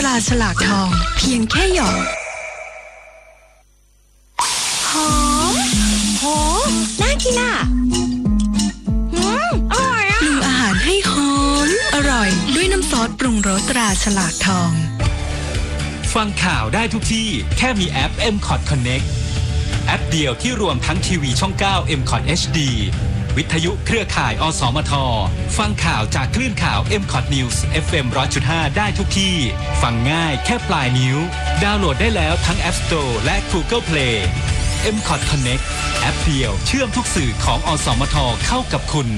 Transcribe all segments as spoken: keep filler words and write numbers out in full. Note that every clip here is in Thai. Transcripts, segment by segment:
ราฉลากทองเพียงแค่หยอดหอมโหน่ากินอ่ะอืมอร่อยอ่ะปรุงอาหารให้หอมอร่อยด้วยน้ำซอสปรุงรสตราฉลากทองฟังข่าวได้ทุกที่แค่มีแอป เอ็ม คอท Connect แอปเดียวที่รวมทั้งทีวีช่อง เก้า เอ็ม คอท เอช ดี วิทยุเครือข่ายอสมทฟังข่าวจากคลื่นข่าว เอ็ม คอท News เอฟ เอ็ม หนึ่งร้อยจุดห้า ได้ทุกที่ฟังง่ายแค่ปลายนิ้วดาวน์โหลดได้แล้วทั้ง App Store และ Google Play เอ็ม คอท Connect แอปเดียวเชื่อมทุกสื่อของอสมทเข้ากับคุณ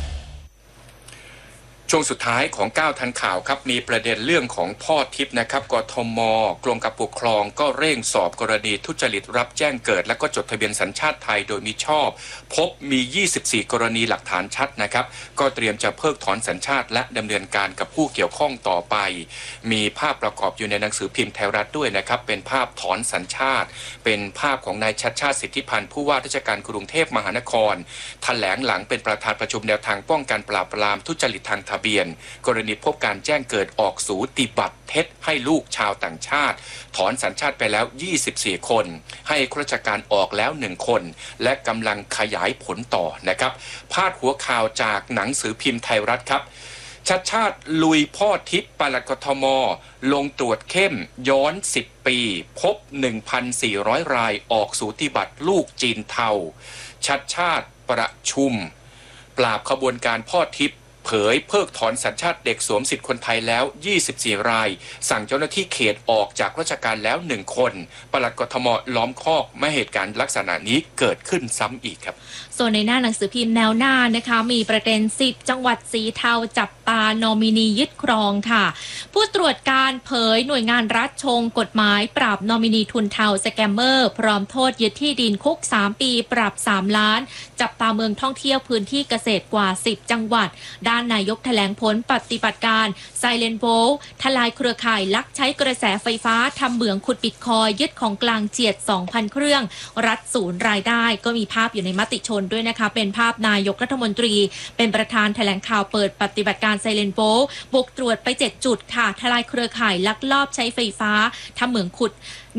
ช่วงสุดท้ายของก้าวทันข่าวครับมีประเด็นเรื่องของพ่อทิพย์นะครับกทม.กรมการปกครองก็เร่งสอบกรณีทุจริตรับแจ้งเกิดและก็จดทะเบียนสัญชาติไทยโดยมิชอบพบมียี่สิบสี่กรณีหลักฐานชัดนะครับก็เตรียมจะเพิกถอนสัญชาติและดำเนินการกับผู้เกี่ยวข้องต่อไปมีภาพประกอบอยู่ในหนังสือพิมพ์ไทยรัฐด้วยนะครับเป็นภาพถอนสัญชาติเป็นภาพของนายชัชชาติสิทธิพันธ์ผู้ว่าราชการกรุงเทพมหานครแถลงหลังเป็นประธานประชุมแนวทางป้องกันปราบปรามทุจริตทางทะเบียนกรณีพบการแจ้งเกิดออกสูติบัตรเท็จให้ลูกชาวต่างชาติถอนสัญชาติไปแล้วยี่สิบสี่คนให้ข้าราชการออกแล้วหนึ่งคนและกำลังขยายผลต่อนะครับพาดหัวข่าวจากหนังสือพิมพ์ไทยรัฐครับชัดชาติลุยพ่อทิพย์ปลัดกทม.ลงตรวจเข้มย้อนสิบปีพบ หนึ่งพันสี่ร้อย รายออกสูติบัตรลูกจีนเทาชัดชาติประชุมปราบขบวนการพ่อทิพย์เผยเพิกถอนสัญชาติเด็กสวมสิทธิ์คนไทยแล้วยี่สิบสี่รายสั่งเจ้าหน้าที่เขตออกจากราชการแล้วหนึ่งคนปลัดกทม.ล้อมคอกไม่เหตุการณ์ลักษณะนี้เกิดขึ้นซ้ำอีกครับส่วนในหน้าหนังสือพิมพ์แนวหน้านะคะมีประเด็นสิบจังหวัดสีเทาจับตานอมินียึดครองค่ะผู้ตรวจการเผยหน่วยงานรัฐชงกฎหมายปราบนอมินีทุนเทาสแกมเมอร์พร้อมโทษยึดที่ดินคุกสามปีปรับสามล้านจับตาเมืองท่องเที่ยวพื้นที่เกษตรกว่าสิบจังหวัดด้านนายกแถลงผลปฏิบัติการไซเลนโวลทลายเครือข่ายลักใช้กระแสไฟฟ้าทำเหมืองขุดบิตคอยยึดของกลางเจียด สองพัน เครื่องรัฐศูนย์รายได้ก็มีภาพอยู่ในมติชนด้วยนะคะเป็นภาพนายกรัฐมนตรีเป็นประธานแถลงข่าวเปิดปฏิบัติการไซเลนโวลบุกตรวจไปเจ็ดจุดค่ะทลายเครือข่ายลักลอบใช้ไฟฟ้าทำเหมืองขุด